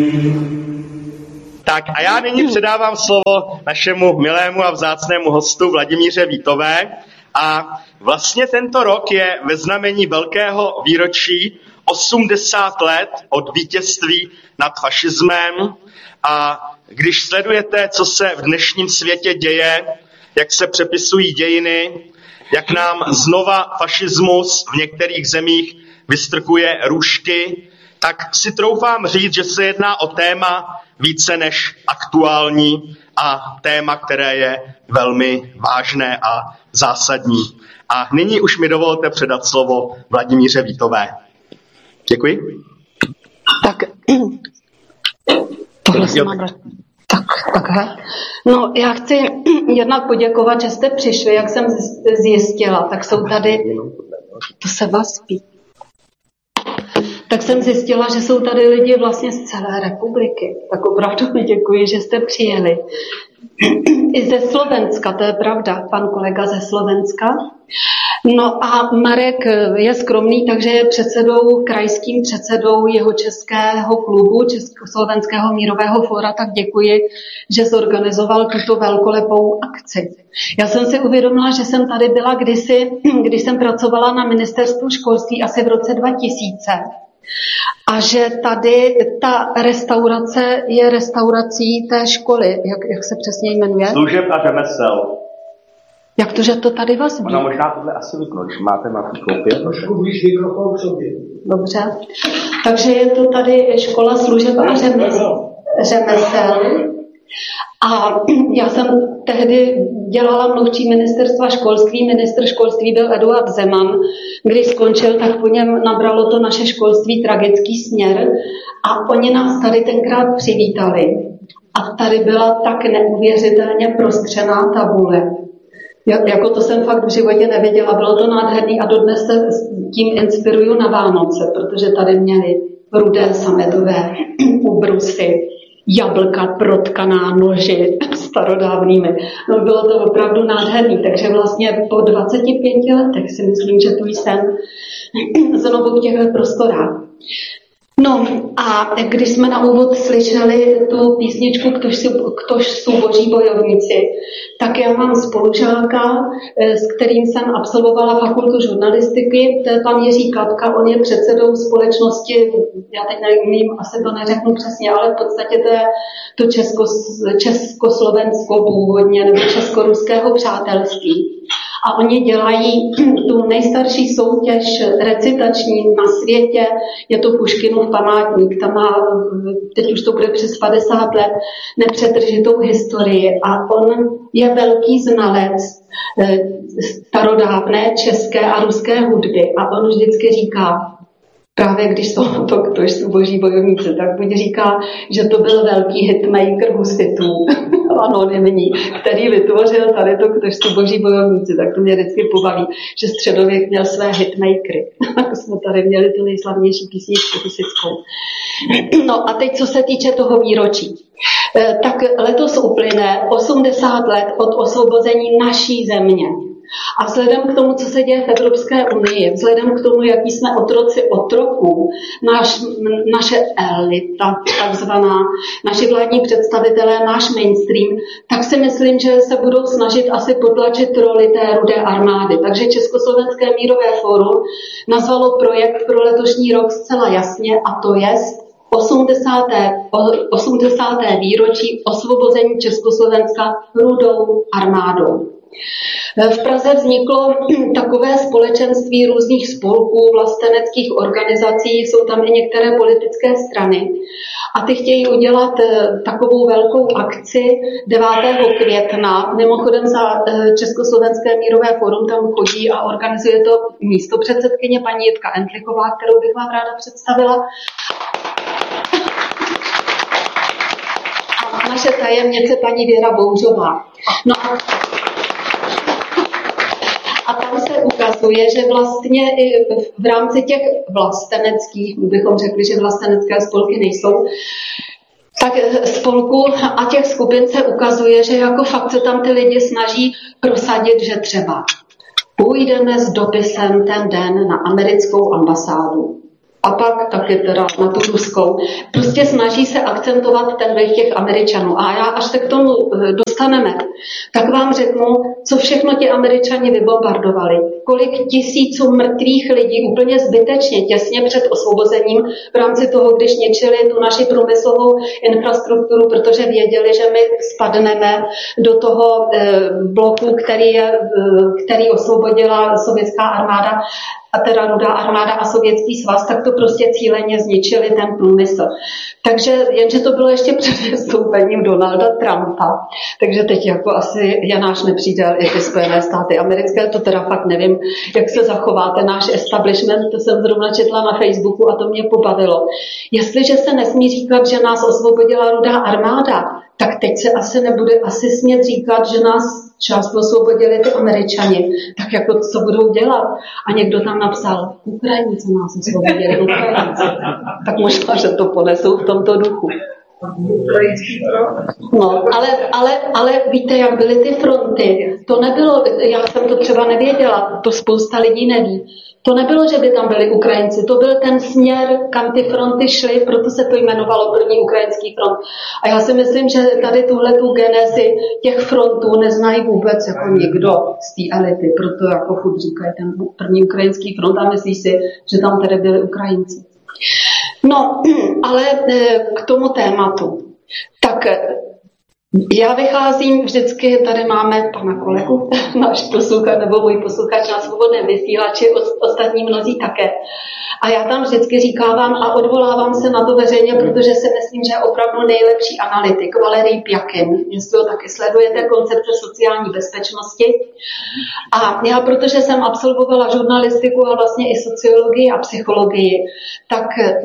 Tak a já nyní předávám slovo našemu milému a vzácnému hostu Vladimíře Vítové. A vlastně tento rok je ve znamení velkého výročí 80 let od vítězství nad fašismem. A když sledujete, co se v dnešním světě děje, jak se přepisují dějiny, jak nám znova fašismus v některých zemích vystrkuje růžky, tak si troufám říct, že se jedná o téma více než aktuální a téma, které je velmi vážné a zásadní. A nyní už mi dovolte předat slovo Vladimíře Vítové. Děkuji. Tak, tohle si mám takhle. No, já chci jednak poděkovat, že jste přišli, jak jsem zjistila, tak jsou tady, to se vás spí. Tak jsem zjistila, že jsou tady lidi vlastně z celé republiky. Tak opravdu mi děkuji, že jste přijeli. I ze Slovenska, to je pravda, pan kolega ze Slovenska. No a Marek je skromný, takže je krajským předsedou jeho českého klubu, Československého mírového fóra, tak děkuji, že zorganizoval tuto velkolepou akci. Já jsem si uvědomila, že jsem tady byla kdysi, když jsem pracovala na ministerstvu školství asi v roce 2000. A že tady ta restaurace je restaurací té školy, jak se přesně jmenuje? Služeb a řemesel. Jak to, že to tady vlastně? Ona možná tohle asi vypnout, když máte koupě. Trošku blíž mikrofon k sobě. Dobře. Takže je to tady škola služeb a řemesel. A já jsem tehdy dělala mluvčí ministerstva školství. Ministr školství byl Eduard Zeman. Když skončil, tak po něm nabralo to naše školství tragický směr. A oni nás tady tenkrát přivítali. A tady byla tak neuvěřitelně prostřená tabule. Jako to jsem fakt v životě nevěděla. Bylo to nádherný a dodnes se tím inspiruju na Vánoce, protože tady měli rudé sametové ubrusy, jablka protkaná noži starodávnými. No, bylo to opravdu nádherný, takže vlastně po 25 letech si myslím, že tu jsem znovu v těchto prostorách. No a když jsme na úvod slyšeli tu písničku Ktož jsou boží bojovníci, tak já mám spolužáka, s kterým jsem absolvovala fakultu žurnalistiky, to je pan Jiří Klapka, on je předsedou společnosti, já teď nevím, asi to neřeknu přesně, ale v podstatě to je to československo původně, nebo česko-ruského přátelství. A oni dělají tu nejstarší soutěž recitační na světě, je to Puškinův památník, tam má, teď už to bude přes 50 let, nepřetržitou historii a on je velký znalec starodávné české a ruské hudby a on vždycky říká, právě když ktož jsou boží bojovníci, tak buď říká, že to byl velký hitmaker husitů, anonymní, který vytvořil tady to, ktož jsou boží bojovníci, tak to mě vždycky pobaví, že středověk měl své hitmakery. Jsme tady měli tu nejslavnější písničku husitskou. No a teď, co se týče toho výročí. Tak letos uplyne 80 let od osvobození naší země. A vzhledem k tomu, co se děje v Evropské unii, vzhledem k tomu, jaký jsme otroci otroků, naše elita, takzvaná, naši vládní představitelé, náš mainstream, tak si myslím, že se budou snažit asi potlačit roli té rudé armády. Takže Československé mírové fórum nazvalo projekt pro letošní rok zcela jasně, a to je 80. výročí osvobození Československa rudou armádou. V Praze vzniklo takové společenství různých spolků, vlasteneckých organizací, jsou tam i některé politické strany. A ty chtějí udělat takovou velkou akci 9. května. Mimochodem za Československé mírové fórum tam chodí a organizuje to místopředsedkyně paní Jitka Entlichová, kterou bych vám ráda představila. A naše tajemnice paní Věra Bouřová. No a tam se ukazuje, že vlastně i v rámci těch vlasteneckých, bychom řekli, že vlastenecké spolky nejsou, tak spolků a těch skupin se ukazuje, že jako fakt se tam ty lidi snaží prosadit, že třeba půjdeme s dopisem ten den na americkou ambasádu. A pak taky teda na tu ruskou. Prostě snaží se akcentovat ten vliv těch Američanů. A já, až se k tomu dostaneme, tak vám řeknu, co všechno ti Američani vybombardovali. Kolik tisíců mrtvých lidí úplně zbytečně, těsně před osvobozením v rámci toho, když ničili tu naši průmyslovou infrastrukturu, protože věděli, že my spadneme do toho bloku, který osvobodila sovětská armáda, a teda Rudá armáda a Sovětský svaz, tak to prostě cíleně zničili ten průmysl. Takže jenže to bylo ještě před vystoupením Donalda Trumpa, takže teď jako asi Janáš nepřijde i ty Spojené státy americké, to teda fakt nevím, jak se zachová ten náš establishment, to jsem zrovna četla na Facebooku a to mě pobavilo. Jestliže se nesmí říkat, že nás osvobodila Rudá armáda, tak teď se asi smět říkat, že nás část osvobodili ty Američani, tak jako co budou dělat? A někdo tam napsal, Ukrajinci nás osvobodili, Ukrajinci. Tak možná, že to ponesou v tomto duchu. No, ale víte, jak byly ty fronty? To nebylo, já jsem to třeba nevěděla, to spousta lidí neví. To nebylo, že by tam byli Ukrajinci, to byl ten směr, kam ty fronty šly, proto se to jmenovalo první ukrajinský front. A já si myslím, že tady tuhletu genezi těch frontů neznají vůbec jako nikdo z té elity, proto jako furt říkají ten první ukrajinský front a myslí si, že tam tady byli Ukrajinci. No, ale k tomu tématu. Tak já vycházím vždycky, tady máme pana kolegu, náš posluchač nebo můj posluchač na svobodném vysílači, ostatní mnozí také. A já tam vždycky říkávám a odvolávám se na to veřejně, protože si myslím, že je opravdu nejlepší analytik, Valerij Pjakin, jestli ho taky sledujete, koncepce sociální bezpečnosti. A já, protože jsem absolvovala žurnalistiku a vlastně i sociologii a psychologii, tak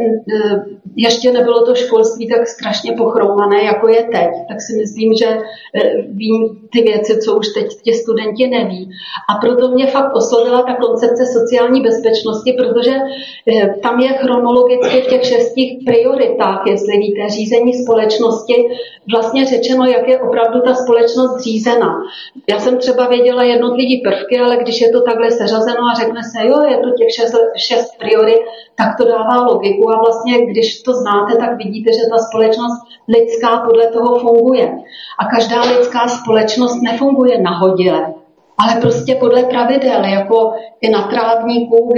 ještě nebylo to školství tak strašně pochroumané, jako je teď. Tak si myslím, že vím ty věci, co už teď ti studenti neví. A proto mě fakt oslovila ta koncepce sociální bezpečnosti, protože tam je chronologicky v těch 6 prioritách, jestli víte, řízení společnosti, vlastně řečeno, jak je opravdu ta společnost řízena. Já jsem třeba věděla jednotlivý prvky, ale když je to takhle seřazeno a řekne se, jo, je to těch 6 priorit, tak to dává logiku a vlastně, když to znáte, tak vidíte, že ta společnost lidská podle toho funguje. A každá lidská společnost nefunguje nahodile, ale prostě podle pravidel, jako i na trávníku,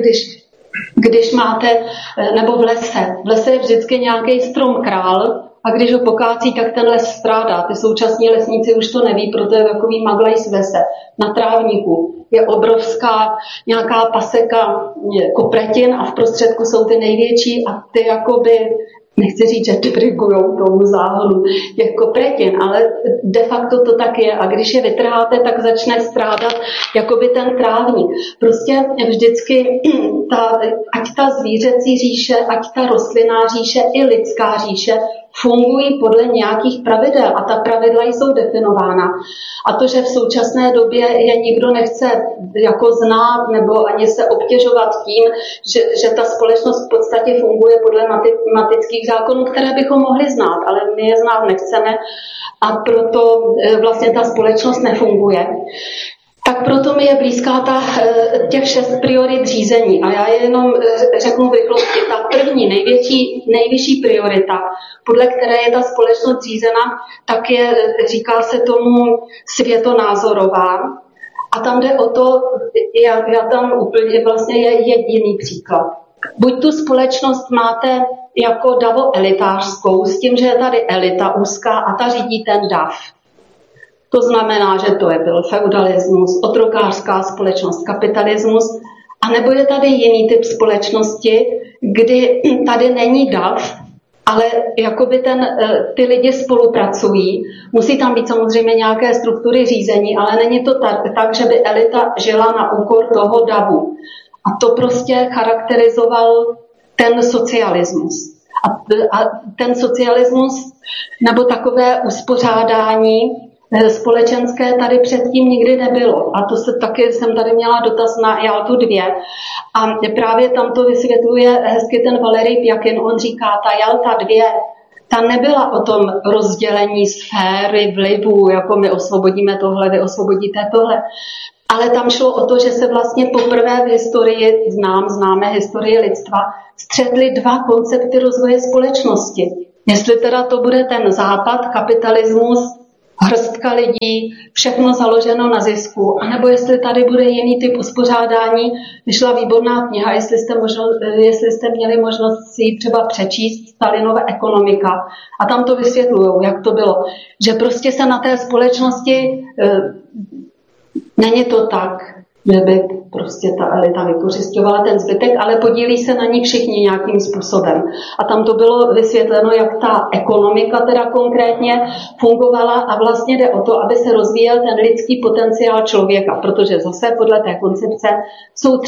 když máte, nebo v lese. V lese je vždycky nějaký strom král a když ho pokácí, tak ten les strádá. Ty současní lesníci už to neví, proto je takový maglajs v lese. Na trávníku je obrovská nějaká paseka kopretin a v prostředku jsou ty největší a ty jakoby, nechci říct, že dirigujou tomu záhonu těch kopretin, ale de facto to tak je. A když je vytrháte, tak začne strádat jakoby ten trávník. Prostě vždycky ať ta zvířecí říše, ať ta rostlinná říše i lidská říše fungují podle nějakých pravidel a ta pravidla jsou definována. A to, že v současné době je nikdo nechce jako znát nebo ani se obtěžovat tím, že ta společnost v podstatě funguje podle matematických zákonů, které bychom mohli znát, ale my je znát nechceme a proto vlastně ta společnost nefunguje. Tak proto mi je blízká těch 6 priorit řízení. A já je jenom řeknu v rychlosti. Ta první, nejvyšší priorita, podle které je ta společnost řízena, tak je, říká se tomu, světonázorová. A tam jde o to, já tam úplně vlastně je jediný příklad. Buď tu společnost máte jako davoelitářskou, s tím, že je tady elita úzká a ta řídí ten dav. To znamená, že to byl feudalismus, otrokářská společnost, kapitalismus, anebo je tady jiný typ společnosti, kdy tady není dav, ale jakoby ty lidi spolupracují. Musí tam být samozřejmě nějaké struktury řízení, ale není to tak, že by elita žila na úkor toho davu. A to prostě charakterizoval ten socialismus. A ten socialismus nebo takové uspořádání společenské tady předtím nikdy nebylo. A to jsem tady měla dotaz na Jaltu 2. A právě tam to vysvětluje hezky ten Valerij Pjakin. On říká, ta Jalta 2, ta nebyla o tom rozdělení sféry vlivu, jako my osvobodíme tohle, vy osvobodíte tohle. Ale tam šlo o to, že se vlastně poprvé v historii, známe historii lidstva, střetly dva koncepty rozvoje společnosti. Jestli teda to bude ten západ, kapitalismus, hrstka lidí, všechno založeno na zisku, anebo jestli tady bude jiný typ uspořádání, vyšla výborná kniha, jestli jste měli možnost si ji třeba přečíst, Stalinova ekonomika. A tam to vysvětlujou, jak to bylo. Že prostě se na té společnosti není to tak, že by prostě ta elita vykořisťovala ten zbytek, ale podílí se na ní všichni nějakým způsobem. A tam to bylo vysvětleno, jak ta ekonomika teda konkrétně fungovala a vlastně jde o to, aby se rozvíjel ten lidský potenciál člověka, protože zase podle té koncepce jsou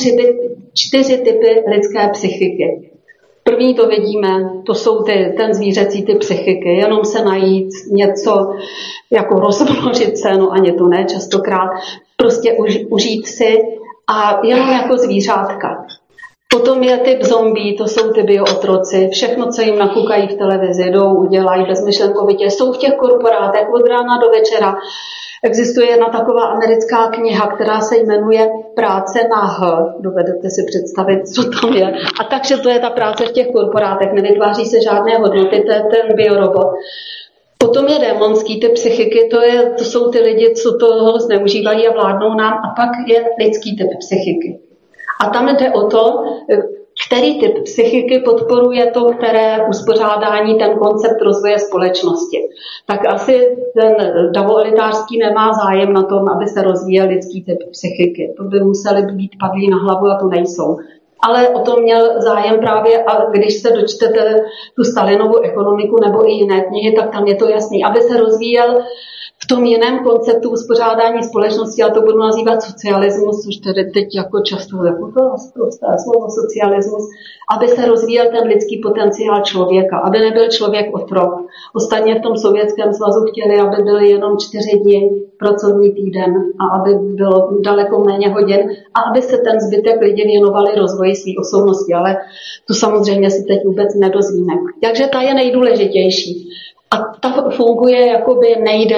4 typy lidské psychiky. První to vidíme, to jsou ten zvířecí typ psychiky, jenom se najít něco, jako rozmnožit se, no ani to ne častokrát, prostě užít si a jenom jako zvířátka. Potom je typ zombie, to jsou ty biotroci, všechno, co jim nakukají v televizi, jdou, udělají bezmyšlenkovitě, jsou v těch korporátech od rána do večera. Existuje jedna taková americká kniha, která se jmenuje Práce na H. Dovedete si představit, co tam je. A takže to je ta práce v těch korporátech, nevytváří se žádné hodnoty, to je ten biorobot. Potom je démonský typ psychiky, to jsou ty lidi, co toho zneužívají a vládnou nám. A pak je lidský typ psychiky. A tam jde o to, který typ psychiky podporuje to, které uspořádání, ten koncept rozvoje společnosti. Tak asi ten davoelitářský nemá zájem na tom, aby se rozvíjel lidský typ psychiky. To by museli být padlí na hlavu a to nejsou. Ale o tom měl zájem právě, a když se dočtete tu Stalinovu ekonomiku nebo i jiné knihy, tak tam je to jasný, aby se rozvíjel v tom jiném konceptu uspořádání společnosti, a to budu nazývat socialismus, což tedy teď jako často jako to slovo socialismus, aby se rozvíjel ten lidský potenciál člověka, aby nebyl člověk otrok. Ostatně v tom Sovětském svazu chtěli, aby byly jenom 4 dny pracovní týden a aby bylo daleko méně hodin a aby se ten zbytek lidí věnovali rozvoji své osobnosti, ale to samozřejmě si teď vůbec nedozvíme. Takže ta je nejdůležitější. A ta funguje jakoby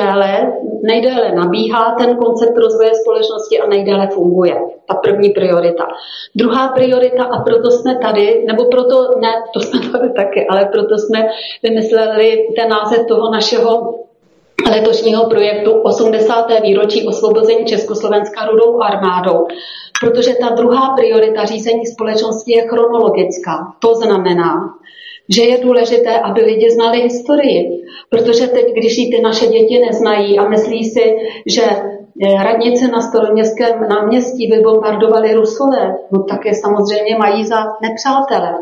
nejdéle nabíhá ten koncept rozvoje společnosti a nejdéle funguje. Ta první priorita. Druhá priorita, a proto jsme tady, nebo proto ne, to jsme tady taky, ale proto jsme vymysleli ten název toho našeho letošního projektu 80. výročí osvobození Československa Rudou armádou. Protože ta druhá priorita řízení společnosti je chronologická. To znamená, že je důležité, aby lidi znali historii. Protože teď, když ji ty naše děti neznají a myslí si, že radnice na Staroměstském náměstí vybombardovali Rusové, no tak je samozřejmě mají za nepřátele.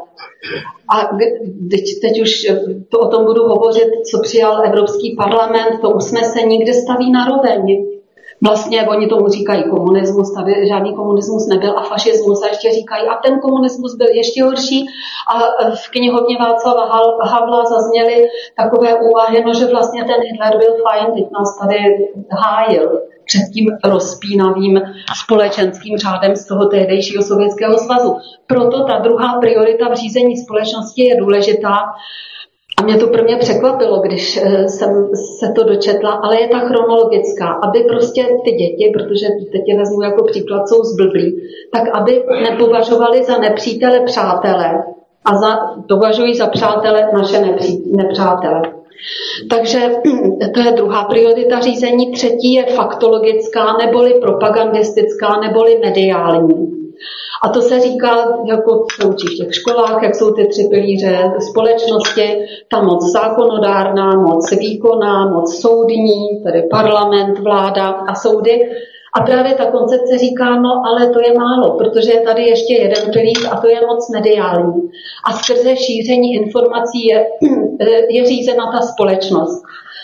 A teď už o tom budu hovořit, co přijal Evropský parlament, to usnesení, kde staví na roveň. Vlastně oni tomu říkají komunismus, tady žádný komunismus nebyl a fašismus a ještě říkají, a ten komunismus byl ještě horší a v knihovně Václava Havla zazněly takové úvahy, no, že vlastně ten Hitler byl fajn, teď nás tady hájil před tím rozpínavým společenským řádem z toho tehdejšího Sovětského svazu. Proto ta druhá priorita v řízení společnosti je důležitá. A mě to prvně překvapilo, když jsem se to dočetla, ale je ta chronologická, aby prostě ty děti, protože teď je vezmu jako příklad, jsou zblblí, tak aby nepovažovali za nepřítele přátele a považují za přátele naše nepřátele. Takže to je druhá priorita řízení. Třetí je faktologická, neboli propagandistická, neboli mediální. A to se říká, jako se učí v těch školách, jak jsou ty 3 pilíře společnosti, ta moc zákonodárná, moc výkonná, moc soudní, tedy parlament, vláda a soudy. A právě ta koncepce říká, no ale to je málo, protože je tady ještě jeden pilíř a to je moc mediální. A skrze šíření informací je řízena ta společnost.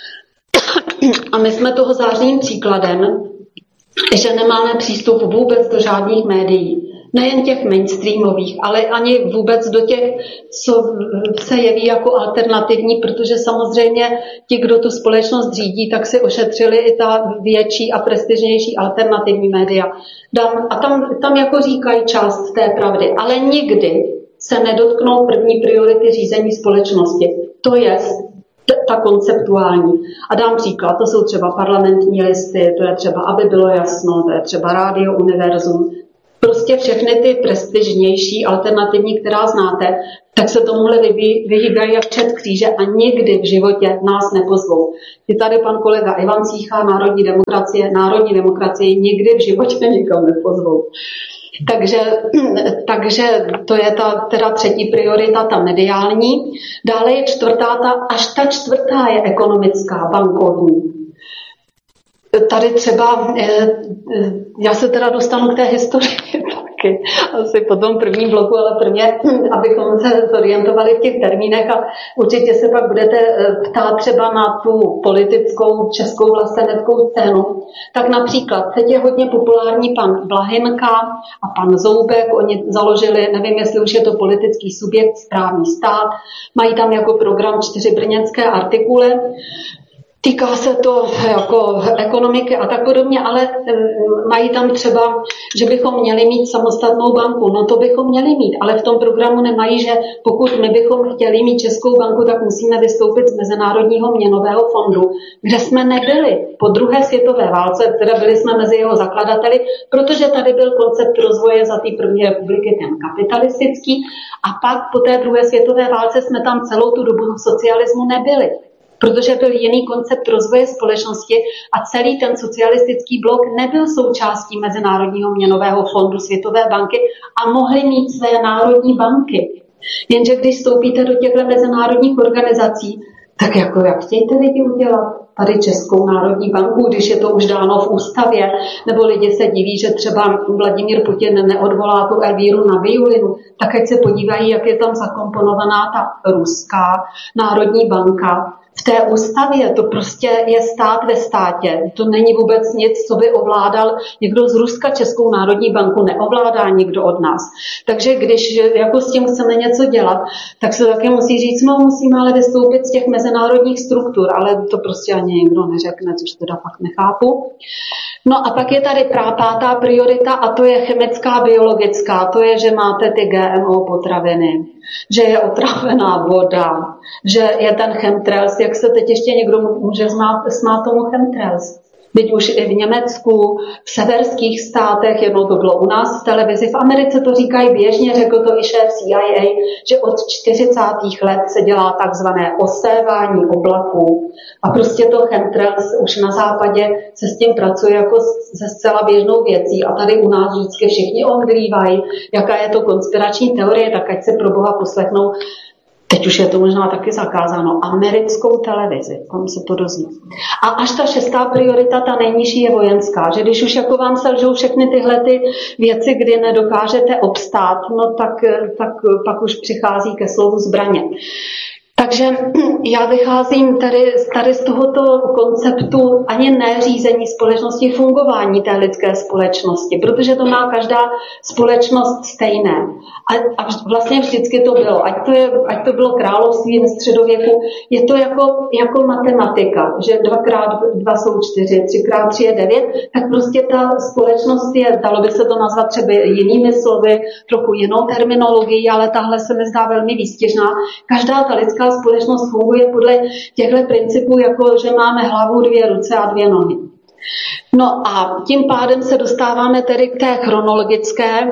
A my jsme toho zářným příkladem, že nemáme přístup vůbec do žádných médií. Nejen těch mainstreamových, ale ani vůbec do těch, co se jeví jako alternativní, protože samozřejmě ti, kdo tu společnost řídí, tak si ošetřili i ta větší a prestižnější alternativní média. A tam jako říkají část té pravdy, ale nikdy se nedotknou první priority řízení společnosti. To je ta konceptuální. A dám příklad, to jsou třeba parlamentní listy, to je třeba, aby bylo jasno, to je třeba Rádio Univerzum. Prostě všechny ty prestižnější alternativní, která znáte, tak se tomuhle vyhýbají jak čert kříže a nikdy v životě nás nepozvou. Je tady pan kolega Ivan Cícha, národní demokracie nikdy v životě nikam nepozvou. Takže to je teda třetí priorita, ta mediální. Dále je ta čtvrtá je ekonomická, bankovní. Tady třeba, já se teda dostanu k té historii taky, asi po tom prvním bloku, ale prvně, abychom se zorientovali v těch termínech a určitě se pak budete ptát třeba na tu politickou českou vlasteneckou scénu. Tak například, teď je hodně populární pan Blahinka a pan Zoubek, oni založili, nevím, jestli už je to politický subjekt, Správný stát, mají tam jako program 4 brněnské artikuly. Týká se to jako ekonomiky a tak podobně, ale mají tam třeba, že bychom měli mít samostatnou banku. No to bychom měli mít, ale v tom programu nemají, že pokud my bychom chtěli mít Českou banku, tak musíme vystoupit z Mezinárodního měnového fondu, kde jsme nebyli po druhé světové válce, teda byli jsme mezi jeho zakladateli, protože tady byl koncept rozvoje za té první republiky ten kapitalistický a pak po té druhé světové válce jsme tam celou tu dobu socialismu nebyli. Protože byl jiný koncept rozvoje společnosti a celý ten socialistický blok nebyl součástí Mezinárodního měnového fondu Světové banky a mohli mít své národní banky. Jenže když vstoupíte do těchto mezinárodních organizací, tak jako jak chtějte lidi udělat tady Českou národní banku, když je to už dáno v ústavě, nebo lidi se diví, že třeba Vladimír Putin neodvolá tu Elvíru na violinu, tak ať se podívají, jak je tam zakomponovaná ta ruská národní banka. V té ústavě to prostě je stát ve státě. To není vůbec nic, co by ovládal někdo z Ruska. Českou národní banku neovládá nikdo od nás. Takže když jako s tím chceme něco dělat, tak se také musí říct, no musíme ale vystoupit z těch mezinárodních struktur, ale to prostě ani nikdo neřekne, což teda fakt nechápu. No a pak je tady pátá priorita a to je chemická, biologická. To je, že máte ty GMO potraviny, že je otrávená voda, že je ten chemtrails, jak se teď ještě někdo může smát tomu chemtrails. Byť už i v Německu, v severských státech, jednou to bylo u nás v televizi, v Americe to říkají běžně, řekl to i šéf CIA, že od 40. let se dělá takzvané osévání oblaků. A prostě to chemtrails už na západě se s tím pracuje jako se zcela běžnou věcí. A tady u nás vždycky všichni omdlívají, jaká je to konspirační teorie, tak ať se pro Boha poslechnou. Teď už je to možná taky zakázáno. Americkou televizi, tam se to dozví. A až ta 6. priorita, ta nejnižší, je vojenská. Že když už jako vám selžou všechny tyhle ty věci, kdy nedokážete obstát, no tak pak už přichází ke slovu zbraně. Takže já vycházím tady z tohoto konceptu ani ne řízení společnosti, fungování té lidské společnosti, protože to má každá společnost stejné. A vlastně vždycky to bylo. Ať to bylo království ve středověku, je to jako matematika, že 2x2 jsou 4, 3x3 je 9, tak prostě ta společnost je, dalo by se to nazvat třeba jinými slovy, trochu jinou terminologií, ale tahle se mi zdá velmi výstižná. Každá ta lidská společnost funguje podle těchto principů, jako že máme hlavu, 2 ruce a 2 nohy. No a tím pádem se dostáváme tedy k té chronologické,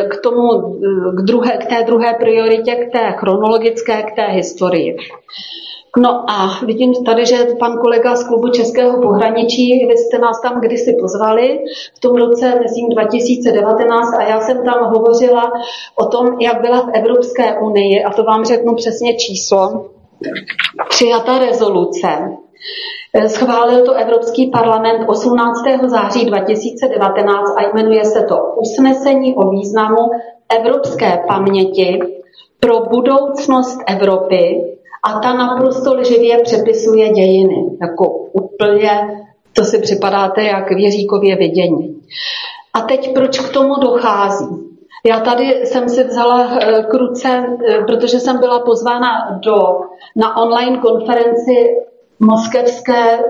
k té druhé prioritě, k té chronologické, k té historii. No a vidím tady, že pan kolega z klubu Českého pohraničí, vy jste nás tam kdysi pozvali, v tom roce, myslím, 2019, a já jsem tam hovořila o tom, jak byla v Evropské unii, a to vám řeknu přesně číslo, přijata rezoluce. Schválil to Evropský parlament 18. září 2019 a jmenuje se to Usnesení o významu evropské paměti pro budoucnost Evropy a ta naprosto lživě přepisuje dějiny. Jako úplně, to si připadáte jak v Jiříkově vidění. A teď proč k tomu dochází? Já tady jsem si vzala k ruce, protože jsem byla pozvána na online konferenci moskevské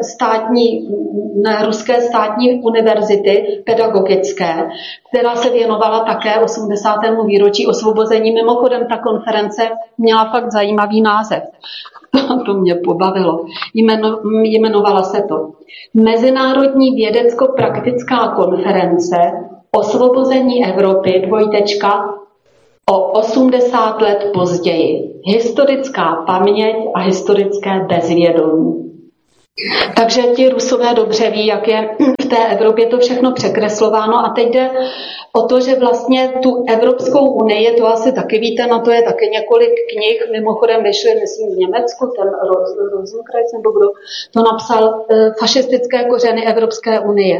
ruské státní univerzity pedagogické, která se věnovala také 80. výročí osvobození. Mimochodem ta konference měla fakt zajímavý název. To mě pobavilo. Jmenovala se to Mezinárodní vědecko-praktická konference Osvobození Evropy, o 80 let později. Historická paměť a historické bezvědomí. Takže ti Rusové dobře ví, jak je v té Evropě to všechno překreslováno a teď jde o to, že vlastně tu Evropskou unii, to asi taky víte, na to je taky několik knih, mimochodem vyšly, myslím, v Německu, ten Rosenkreuz, nebo kdo to napsal, Fašistické kořeny Evropské unie.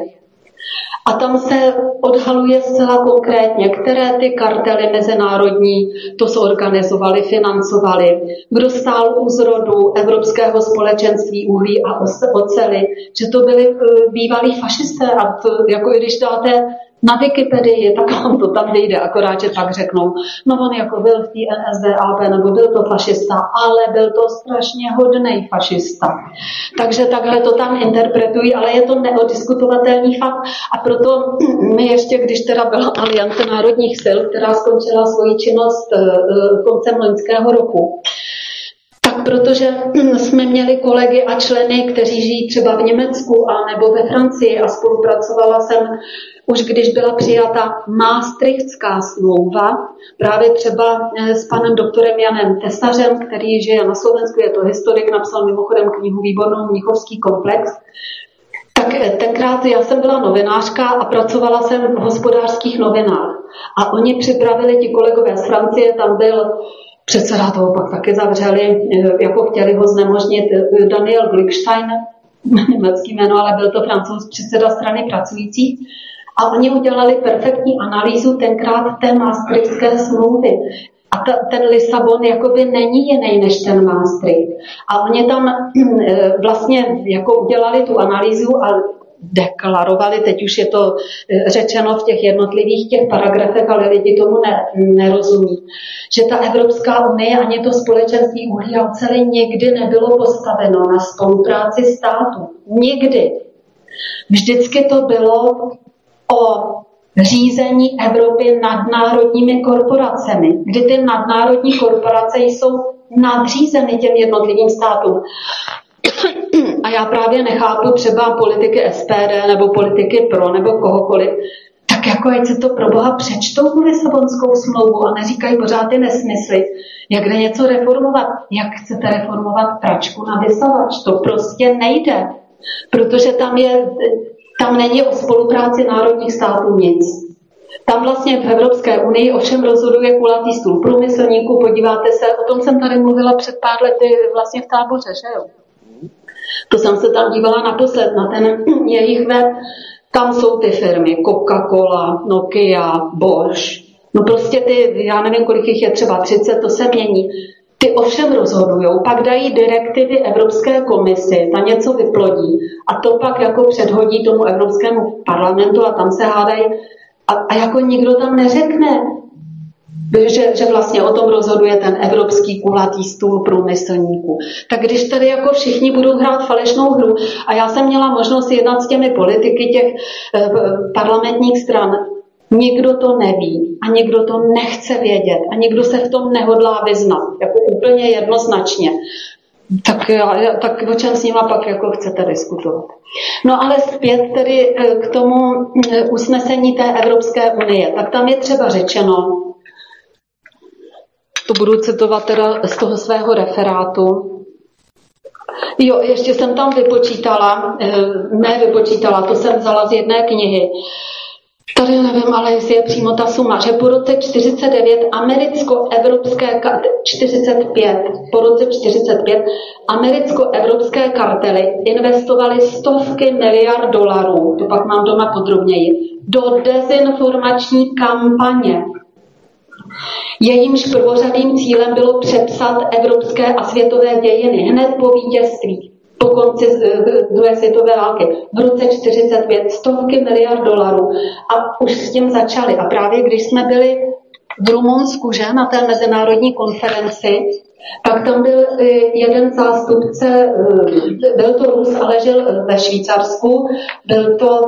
A tam se odhaluje zcela konkrétně, které ty kartely mezinárodní to zorganizovali, financovali, kdo stál u zrodu Evropského společenství uhlí a oceli, že to byli bývalí fašisté a to, jako když dáte na Wikipedii, tak vám to tam vyjde, akorát, že pak řeknou, no on jako byl v té NSDAP, nebo byl to fašista, ale byl to strašně hodnej fašista. Takže takhle to tam interpretují, ale je to neodiskutovatelný fakt a proto my ještě, když teda byla Aliance národních sil, která skončila svoji činnost koncem loňského roku, tak protože jsme měli kolegy a členy, kteří žijí třeba v Německu a nebo ve Francii a spolupracovala jsem už když byla přijata Maastrichtská smlouva, právě třeba s panem doktorem Janem Tesařem, který žije na Slovensku, je to historik, napsal mimochodem knihu výbornou Mnichovský komplex. Tak tenkrát já jsem byla novinářka a pracovala jsem v Hospodářských novinách. A oni připravili, ti kolegové z Francie, tam byl předseda, toho pak taky zavřeli, jako chtěli ho znemožnit, Daniel Glückstein, německý jméno, ale byl to Francouz, předseda strany pracujících. A oni udělali perfektní analýzu tenkrát té Maastrichtské smlouvy. A ten Lisabon jakoby není jiný než ten Maastricht. A oni tam vlastně jako udělali tu analýzu a deklarovali, teď už je to řečeno v těch jednotlivých těch paragrafech, ale lidi tomu nerozumí, že ta Evropská unie ani to společenství uhlí a oceli nikdy nebylo postaveno na spolupráci států. Nikdy. Vždycky to bylo o řízení Evropy nadnárodními korporacemi, kdy ty nadnárodní korporace jsou nadřízeny těm jednotlivým státům. A já právě nechápu třeba politiky SPD nebo politiky PRO nebo kohokoliv, tak jako ať se to pro Boha přečtou tu Lisabonskou smlouvu a neříkají pořád ty nesmysly, jak jde něco reformovat. Jak chcete reformovat pračku na vysavač? To prostě nejde, protože tam není o spolupráci národních států nic. Tam vlastně v Evropské unii ovšem rozhoduje kulatý stůl průmyslníků, podíváte se, o tom jsem tady mluvila před pár lety vlastně v Táboře, že jo? To jsem se tam dívala naposled na ten jejich web, tam jsou ty firmy, Coca-Cola, Nokia, Bosch, no prostě ty, já nevím, kolik jich je, třeba 30, to se mění. Ty ovšem rozhodujou, pak dají direktivy Evropské komisi, ta něco vyplodí a to pak jako předhodí tomu Evropskému parlamentu a tam se hádají a jako nikdo tam neřekne, že vlastně o tom rozhoduje ten evropský kulatý stůl průmyslníků. Tak když tady jako všichni budou hrát falešnou hru a já jsem měla možnost jednat s těmi politiky těch parlamentních stran, nikdo to neví a nikdo to nechce vědět a nikdo se v tom nehodlá vyznat, jako úplně jednoznačně. Tak o čem s nima pak jako chcete diskutovat. No ale zpět tedy k tomu usnesení té Evropské unie. Tak tam je třeba řečeno, to budu citovat teda z toho svého referátu. Jo, ještě jsem tam vypočítala, to jsem vzala z jedné knihy. Tady nevím, ale jestli je přímo ta suma, že po roce 45 americko-evropské kartely investovaly stovky miliard dolarů, to pak mám doma podrobněji, do dezinformační kampaně. Jejímž prvořadým cílem bylo přepsat evropské a světové dějiny hned po vítězství, po konci druhé světové války. V roce 45 stovky miliard dolarů a už s tím začali. A právě když jsme byli v Rumunsku, že, na té mezinárodní konferenci, tak tam byl jeden zástupce, byl to Rus, ale žil ve Švýcarsku, byl to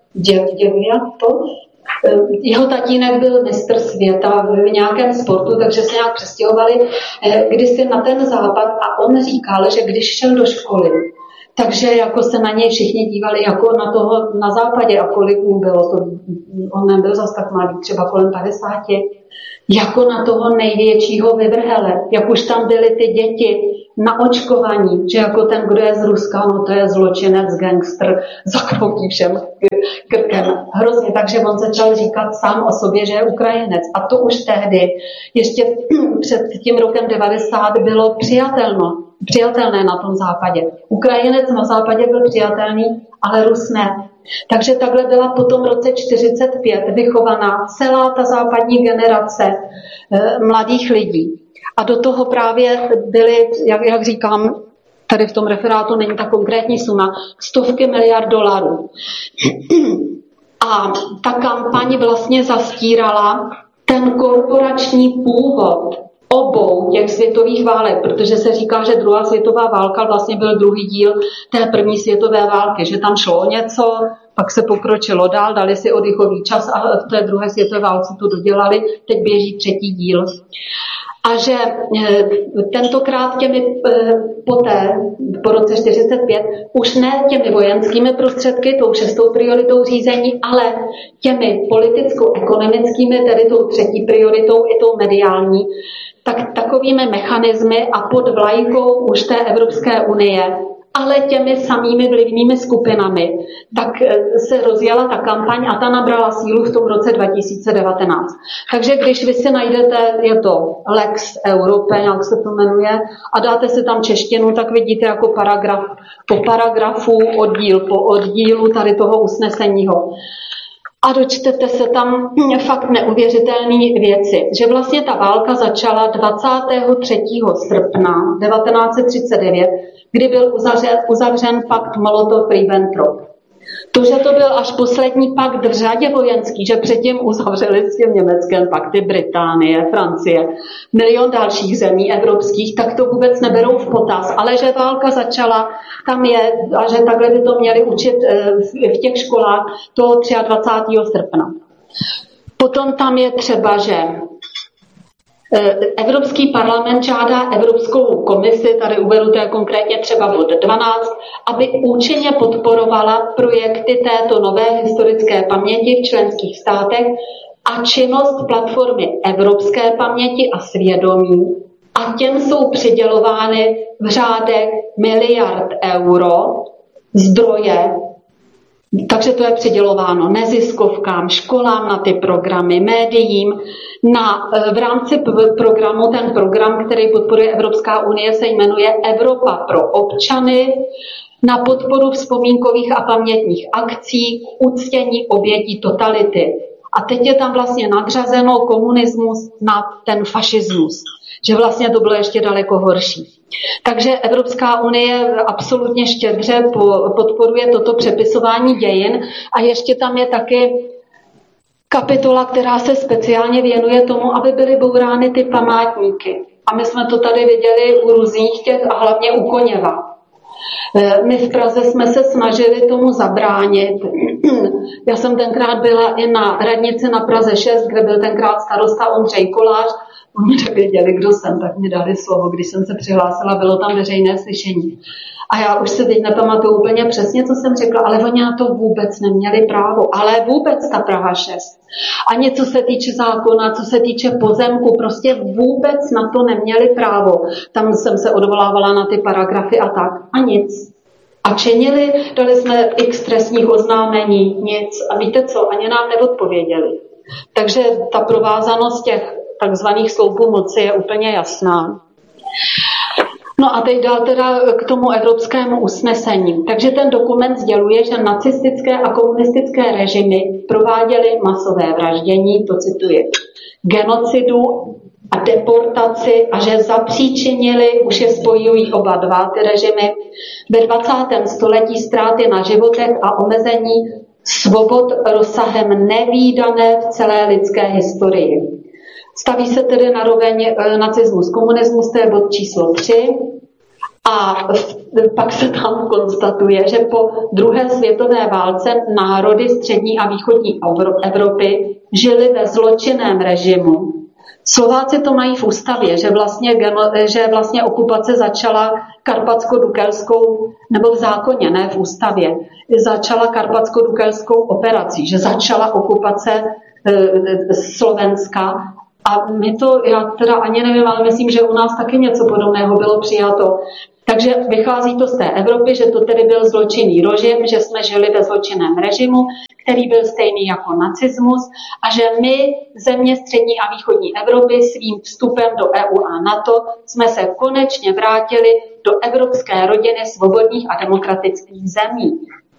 jeho tatínek byl mistr světa v nějakém sportu, takže se nějak přestěhovali kdysi na ten západ a on říkal, že když šel do školy, takže jako se na něj všichni dívali jako na toho na západě a kolik mu bylo, to, on nebyl zas tak mladý, třeba kolem 50, jako na toho největšího vyvrhele, jak už tam byly ty děti na očkování, že jako ten, kdo je z Ruska, no to je zločinec, gangster, zakroutí všem krkem. Hrozně, takže on začal říkat sám o sobě, že je Ukrajinec. A to už tehdy, ještě před tím rokem 90, bylo přijatelné na tom západě. Ukrajinec na západě byl přijatelný, ale Rus ne. Takže takhle byla po tom roce 45 vychovaná celá ta západní generace mladých lidí. A do toho právě byly, jak říkám, tady v tom referátu není ta konkrétní suma, stovky miliard dolarů. A ta kampaň vlastně zastírala ten korporační původ obou těch světových válek, protože se říká, že druhá světová válka vlastně byl druhý díl té první světové války, že tam šlo o něco, pak se pokročilo dál, dali si oddychový čas a v té druhé světové válce to dodělali, teď běží třetí díl. A že tentokrát poté, po roce 45, už ne těmi vojenskými prostředky, tou šestou prioritou řízení, ale těmi politicko-ekonomickými, tedy tou třetí prioritou i tou mediální, tak takovými mechanismy a pod vlajkou už té Evropské unie, ale těmi samými vlivnými skupinami, tak se rozjela ta kampaň a ta nabrala sílu v tom roce 2019. Takže když vy si najdete, je to Lex Europe, jak se to jmenuje, a dáte si tam češtinu, tak vidíte jako paragraf po paragrafu, oddíl po oddílu tady toho usneseního. A dočtete se tam fakt neuvěřitelné věci, že vlastně ta válka začala 23. srpna 1939, kdy byl uzavřen pakt Molotov-Ribbentrop. To, že to byl až poslední pakt v řadě vojenský, že předtím uzavřeli s tím Německem pakty Británie, Francie, milion dalších zemí evropských, tak to vůbec neberou v potaz. Ale že válka začala, tam je, a že takhle by to měli učit v těch školách toho 23. srpna. Potom tam je třeba, že Evropský parlament žádá Evropskou komisi, tady uvedu to konkrétně třeba bod 12, aby účinně podporovala projekty této nové historické paměti v členských státech a činnost platformy Evropské paměti a svědomí. A těm jsou přidělovány v řádech miliard euro zdroje. Takže to je přidělováno neziskovkám, školám na ty programy, médiím. V rámci programu, ten program, který podporuje Evropská unie, se jmenuje Evropa pro občany, na podporu vzpomínkových a pamětních akcí k uctění obětí totality. A teď je tam vlastně nadřazeno komunismus na ten fašismus, že vlastně to bylo ještě daleko horší. Takže Evropská unie absolutně štědře podporuje toto přepisování dějin a ještě tam je taky kapitola, která se speciálně věnuje tomu, aby byly bourány ty památníky. A my jsme to tady viděli u různých těch a hlavně u Koněva. My v Praze jsme se snažili tomu zabránit. Já jsem tenkrát byla i na radnici na Praze 6, kde byl tenkrát starosta Ondřej Kolář. Oni nevěděli, kdo jsem, tak mi dali slovo, když jsem se přihlásila, bylo tam veřejné slyšení. A já už se teď nepamatuju úplně přesně, co jsem řekla, ale oni na to vůbec neměli právo. Ale vůbec ta Praha 6. Ani co se týče zákona, co se týče pozemku, prostě vůbec na to neměli právo. Tam jsem se odvolávala na ty paragrafy a tak. A nic. A činili, dali jsme x trestních oznámení, nic. A víte co, ani nám neodpověděli. Takže ta provázanost těch takzvaných sloupů moci je úplně jasná. No a teď dál teda k tomu evropskému usnesení. Takže ten dokument sděluje, že nacistické a komunistické režimy prováděly masové vraždění, to cituji, genocidu a deportaci a že zapříčinili, už je spojují oba dva ty režimy, ve 20. století ztráty na životech a omezení svobod rozsahem nevídané v celé lidské historii. Staví se tedy na roveň nacismus, komunismus, to je bod číslo 3. A pak se tam konstatuje, že po druhé světové válce národy střední a východní Evropy žili ve zločinném režimu. Slováci to mají v ústavě, že vlastně okupace začala karpatsko-dukelskou, nebo v zákoně, ne v ústavě, začala karpatsko-dukelskou operací, že začala okupace Slovenska. A my to, já teda ani nevím, ale myslím, že u nás taky něco podobného bylo přijato. Takže vychází to z té Evropy, že to tedy byl zločinný režim, že jsme žili ve zločinném režimu, který byl stejný jako nacismus a že my, země střední a východní Evropy, svým vstupem do EU a NATO jsme se konečně vrátili do evropské rodiny svobodných a demokratických zemí.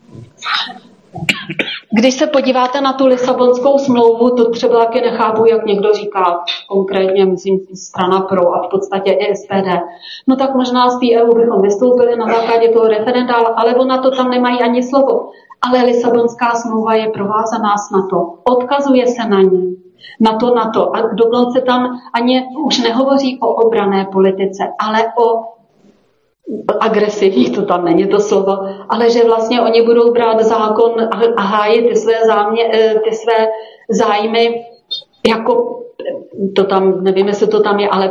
Když se podíváte na tu Lisabonskou smlouvu, to třeba taky nechápu, jak někdo říká, konkrétně, myslím, strana pro a v podstatě i SPD. No tak možná z té EU bychom vystoupili na základě toho referenda, ale ona to tam nemají ani slovo. Ale Lisabonská smlouva je provázaná s NATO. Odkazuje se na ní. Na to. A dokonce tam ani už nehovoří o obranné politice, ale o agresivní, to tam není to slovo, ale že vlastně oni budou brát zákon a hájit ty své zájmy jako, to tam, nevím, jestli to tam je, ale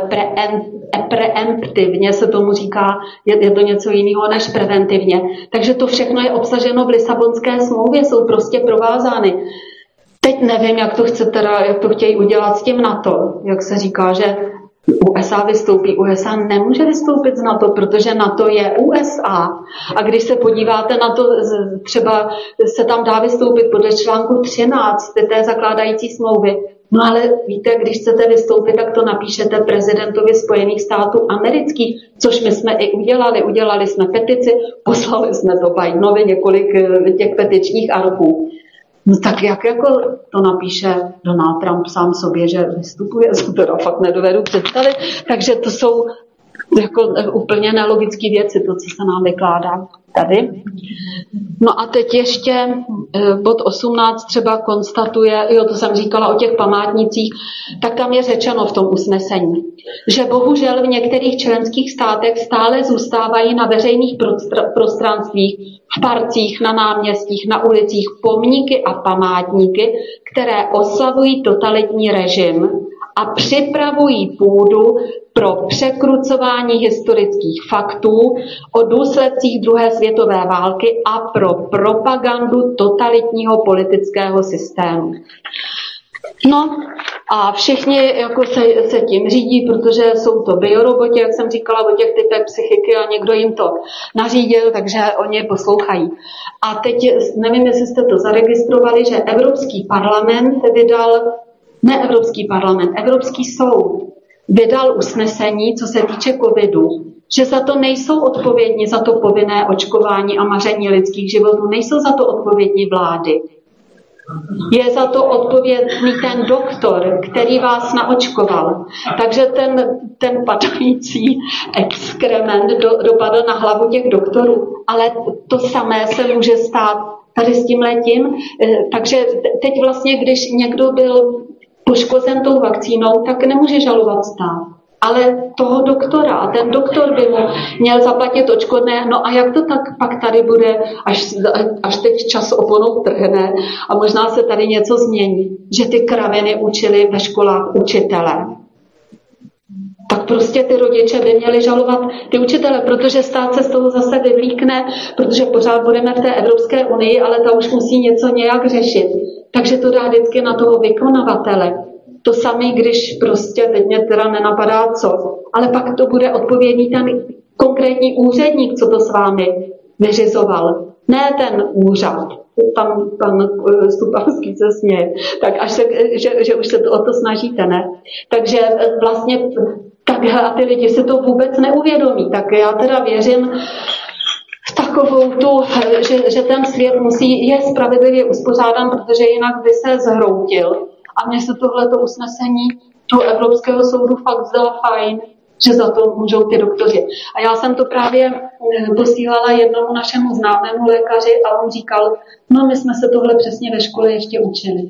preemptivně se tomu říká, je to něco jiného než preventivně. Takže to všechno je obsaženo v Lisabonské smlouvě, jsou prostě provázány. Teď nevím, jak to chtějí udělat s tím NATO, jak se říká, že USA vystoupí. USA nemůže vystoupit z NATO, protože NATO je USA. A když se podíváte na to, třeba se tam dá vystoupit podle článku 13 té zakládající smlouvy. No ale víte, když chcete vystoupit, tak to napíšete prezidentovi Spojených států amerických, což my jsme i udělali. Udělali jsme petici, poslali jsme to Bidenovi několik těch petičních arků. No tak jak jako to napíše Donald Trump sám sobě, že vystupuje, to teda fakt nedovedu představit. Takže to jsou jako úplně nelogické věci, to, co se nám vykládá tady. No a teď ještě bod 18 třeba konstatuje, to jsem říkala o těch památnicích, tak tam je řečeno v tom usnesení, že bohužel v některých členských státech stále zůstávají na veřejných prostranstvích, v parcích, na náměstích, na ulicích pomníky a památníky, které oslavují totalitní režim a připravují půdu pro překrucování historických faktů o důsledcích druhé světové války a pro propagandu totalitního politického systému. No a všichni jako se tím řídí, protože jsou to bioroboti, jak jsem říkala, o těch typech psychiky a někdo jim to nařídil, takže oni poslouchají. A teď nevím, jestli jste to zaregistrovali, že Evropský parlament Evropský soud vydal usnesení, co se týče covidu, že za to nejsou odpovědní, za to povinné očkování a maření lidských životů, nejsou za to odpovědní vlády. Je za to odpovědný ten doktor, který vás naočkoval. Takže ten padající exkrement dopadl na hlavu těch doktorů. Ale to samé se může stát tady s tím letím. Takže teď vlastně, když někdo byl poškozen tou vakcínou, tak nemůže žalovat stát. Ale toho doktora, a ten doktor by mu měl zaplatit odškodné, no a jak to tak pak tady bude, až teď čas oponou trhne a možná se tady něco změní, že ty kraviny učili ve školách učitelé. Tak prostě ty rodiče by měli žalovat ty učitele, protože stát se z toho zase vyvlíkne, protože pořád budeme v té Evropské unii, ale ta už musí něco nějak řešit. Takže to dá vždycky na toho vykonavatele. To samé, když prostě, teď mě teda nenapadá co, ale pak to bude odpovědný ten konkrétní úředník, co to s vámi vyřizoval. Ne ten úřad. Tam pan Stupavský se směje. Tak až že už se o to snažíte, ne? Takže vlastně takhle a ty lidi se to vůbec neuvědomí. Tak já teda věřím v takovou tu, že ten svět je spravedlivě uspořádán, protože jinak by se zhroutil. A mně se tohleto usnesení toho Evropského soudu fakt zdalo fajn, že za to můžou ty doktoři. A já jsem to právě posílala jednomu našemu známému lékaři a on říkal, no my jsme se tohle přesně ve škole ještě učili.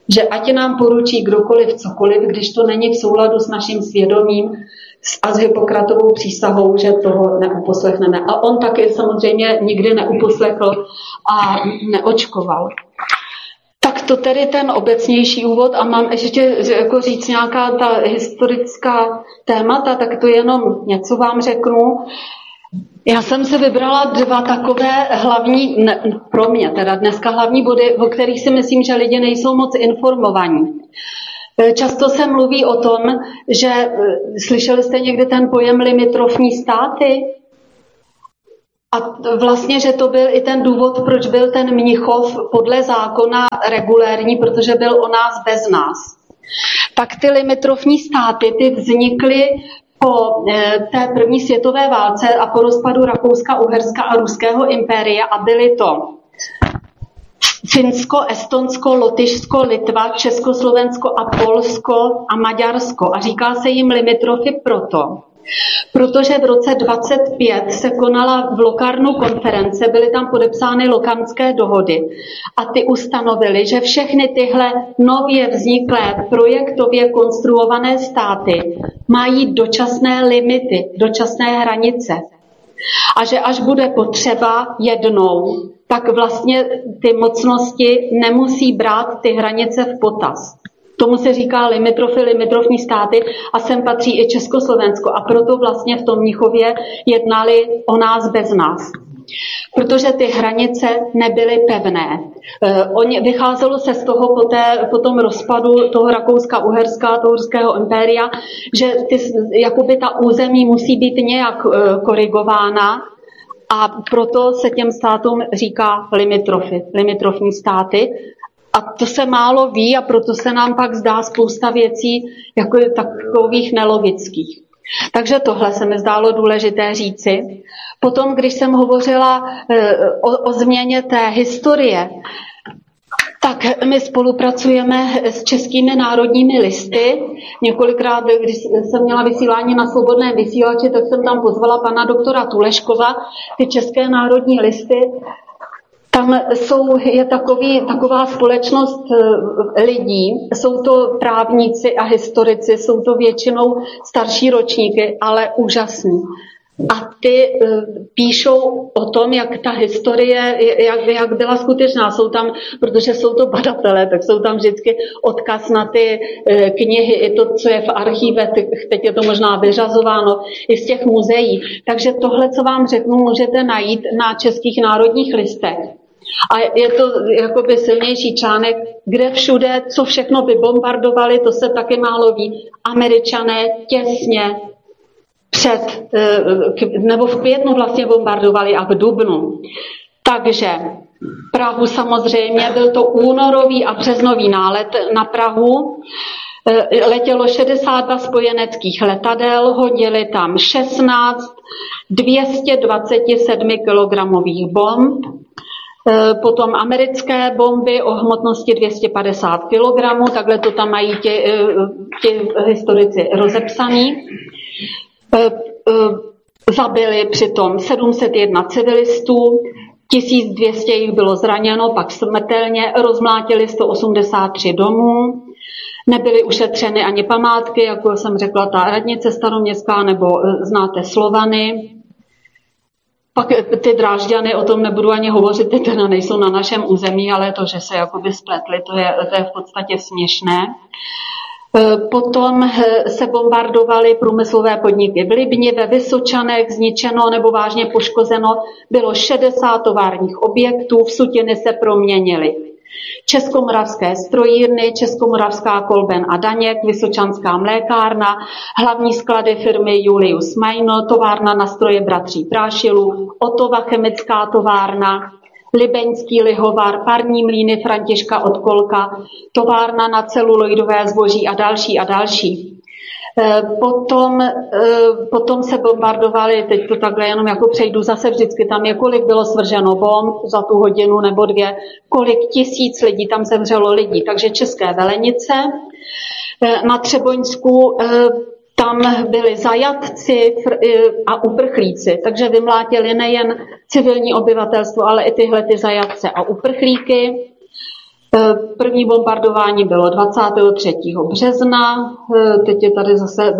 že ať nám poručí kdokoliv cokoliv, když to není v souladu s naším svědomím a s Hippokratovou přísahou, že toho neuposlechneme. A on taky samozřejmě nikdy neuposlechl a neočkoval. Tak to tedy ten obecnější úvod a mám ještě jako říct nějaká ta historická témata, tak to jenom něco vám řeknu. Já jsem se vybrala 2 takové hlavní, pro mě teda dneska hlavní body, o kterých si myslím, že lidi nejsou moc informovaní. Často se mluví o tom, že slyšeli jste někdy ten pojem limitrofní státy? A vlastně, že to byl i ten důvod, proč byl ten Mnichov podle zákona regulérní, protože byl o nás bez nás. Tak ty limitrofní státy, ty vznikly po té první světové válce a po rozpadu Rakouska, Uherska a Ruského impéria a byly to Finsko, Estonsko, Lotyšsko, Litva, Československo a Polsko a Maďarsko. A říká se jim limitrofy protože v roce 25 se konala v Locarnu konference, byly tam podepsány Locarnské dohody a ty ustanovily, že všechny tyhle nově vzniklé projektově konstruované státy mají dočasné limity, dočasné hranice. A že až bude potřeba jednou, tak vlastně ty mocnosti nemusí brát ty hranice v potaz. Tomu se říká limitrofy, limitrofní státy a sem patří i Československo. A proto vlastně v tom Mnichově jednali o nás bez nás. Protože ty hranice nebyly pevné. Vycházelo se z toho po tom rozpadu toho Rakouska, Uherska, toho Ruského impéria, že jakoby ta území musí být nějak korigována a proto se těm státům říká limitrofy, limitrofní státy. A to se málo ví a proto se nám pak zdá spousta věcí jako takových nelogických. Takže tohle se mi zdálo důležité říci. Potom, když jsem hovořila o změně té historie, tak my spolupracujeme s českými národními listy. Několikrát, když jsem měla vysílání na Svobodném vysílači, tak jsem tam pozvala pana doktora Tuleškova, ty české národní listy. Tam je taková společnost lidí, jsou to právníci a historici, jsou to většinou starší ročníky, ale úžasní. A ty píšou o tom, jak ta historie, jak byla skutečná. Jsou tam, protože jsou to badatelé, tak jsou tam vždycky odkaz na ty knihy, i to, co je v archívech, teď je to možná vyřazováno, i z těch muzeí. Takže tohle, co vám řeknu, můžete najít na českých národních listech. A je to jakoby silnější článek, kde všude, co všechno vybombardovali, to se taky málo ví. Američané těsně nebo v květnu vlastně bombardovali a v dubnu. Takže Prahu samozřejmě, byl to únorový a březnový nálet na Prahu. Letělo 62 spojeneckých letadel, hodili tam 16 227 kilogramových bomb. Potom americké bomby o hmotnosti 250 kg, takhle to tam mají ti historici rozepsaný. Zabili přitom 701 civilistů, 1200 jich bylo zraněno, pak smrtelně, rozmlátili 183 domů, nebyly ušetřeny ani památky, jako jsem řekla, ta radnice staroměstská, nebo znáte Slovany. Pak ty Drážďany, o tom nebudu ani hovořit, ty teda nejsou na našem území, ale to, že se jakoby spletli, to je v podstatě směšné. Potom se bombardovaly průmyslové podniky v Libni, ve Vysočanech, zničeno nebo vážně poškozeno bylo 60 továrních objektů, v Sutiny se proměnily Českomoravské strojírny, Českomoravská Kolben a Daněk, Vysočanská mlékárna, hlavní sklady firmy Julius Majno, továrna na stroje bratří Prášilů, Otova chemická továrna, Libeňský lihovar, parní mlýny Františka Odkolka, továrna na celuloidové zboží a další a další. Potom se bombardovaly, teď to takhle jenom jako přejdu zase vždycky, tam je kolik bylo svrženo bomb za tu hodinu nebo dvě, kolik tisíc lidí tam zemřelo lidí. Takže české Velenice, na Třeboňsku tam byli zajatci a uprchlíci, takže vymlátili nejen civilní obyvatelstvo, ale i tyhle ty zajatce a uprchlíky. První bombardování bylo 23. března, teď je tady zase,